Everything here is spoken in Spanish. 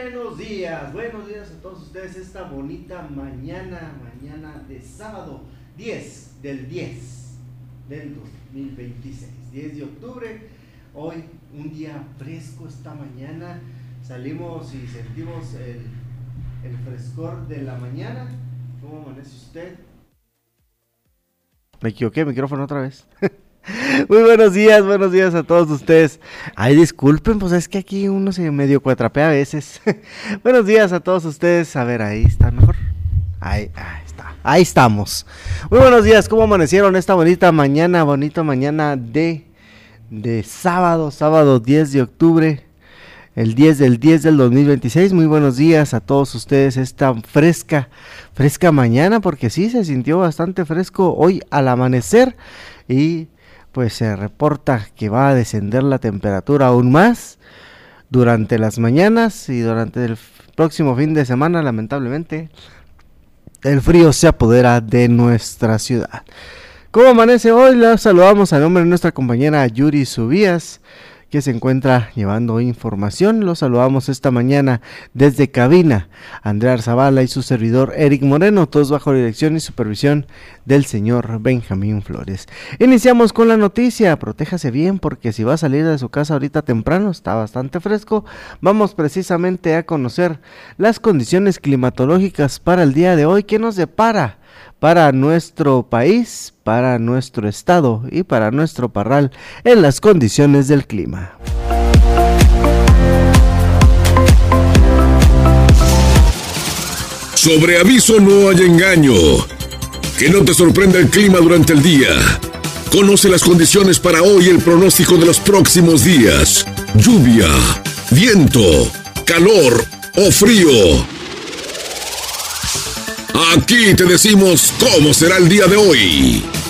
Buenos días a todos ustedes esta bonita mañana de sábado 10 del 2026, 10 de octubre, hoy un día fresco esta mañana, salimos y sentimos el frescor de la mañana. ¿Cómo amanece usted? Me equivoqué, micrófono otra vez. Muy buenos días a todos ustedes. Ay, disculpen, pues es que aquí uno se medio cuatrapea a veces. Buenos días a todos ustedes. A ver, ahí está mejor. Ahí está. Ahí estamos. Muy buenos días, ¿cómo amanecieron esta bonita mañana de sábado 10 de octubre? El 10 del 10 del 2026. Muy buenos días a todos ustedes esta fresca mañana, porque sí se sintió bastante fresco hoy al amanecer y pues se reporta que va a descender la temperatura aún más durante las mañanas y durante el próximo fin de semana. Lamentablemente el frío se apodera de nuestra ciudad. ¿Cómo amanece hoy? La saludamos a nombre de nuestra compañera Yuri Subías, que se encuentra llevando información. Los saludamos esta mañana desde cabina, Andrea Arzabala y su servidor Eric Moreno, todos bajo dirección y supervisión del señor Benjamín Flores. Iniciamos con la noticia. Protéjase bien, porque si va a salir de su casa ahorita temprano, está bastante fresco. Vamos precisamente a conocer las condiciones climatológicas para el día de hoy. ¿Qué nos depara para nuestro país, para nuestro estado y para nuestro parral en las condiciones del clima? Sobre aviso no hay engaño. Que no te sorprenda el clima durante el día. Conoce las condiciones para hoy y el pronóstico de los próximos días. Lluvia, viento, calor o frío. Aquí te decimos cómo será el día de hoy.